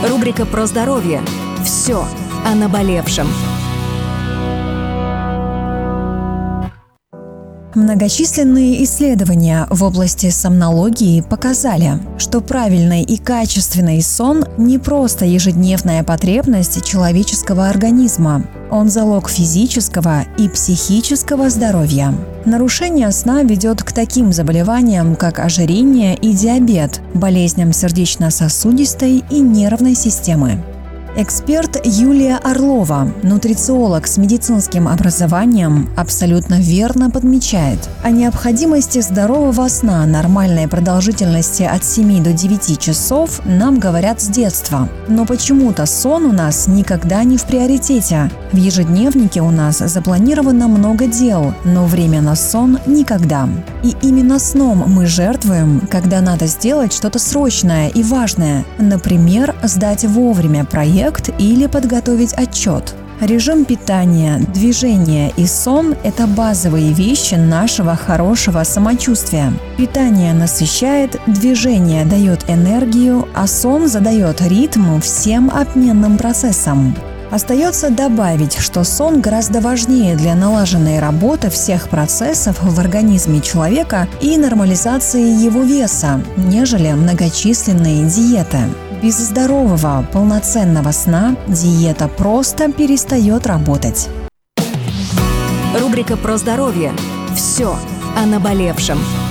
Рубрика про здоровье. Все о наболевшем. Многочисленные исследования в области сомнологии показали, что правильный и качественный сон не просто ежедневная потребность человеческого организма. Он залог физического и психического здоровья. Нарушение сна ведет к таким заболеваниям, как ожирение и диабет, болезням сердечно-сосудистой и нервной системы. Эксперт Юлия Орлова, нутрициолог с медицинским образованием, абсолютно верно подмечает: о необходимости здорового сна нормальной продолжительности от 7 до 9 часов нам говорят с детства. Но почему-то сон у нас никогда не в приоритете. В ежедневнике у нас запланировано много дел, но время на сон никогда. И именно сном мы жертвуем, когда надо сделать что-то срочное и важное. Например, сдать вовремя проект или подготовить отчет. Режим питания, движение и сон – это базовые вещи нашего хорошего самочувствия. Питание насыщает, движение дает энергию, а сон задает ритм всем обменным процессам. Остается добавить, что сон гораздо важнее для налаженной работы всех процессов в организме человека и нормализации его веса, нежели многочисленные диеты. Без здорового, полноценного сна диета просто перестает работать. Рубрика про здоровье. Все о наболевшем.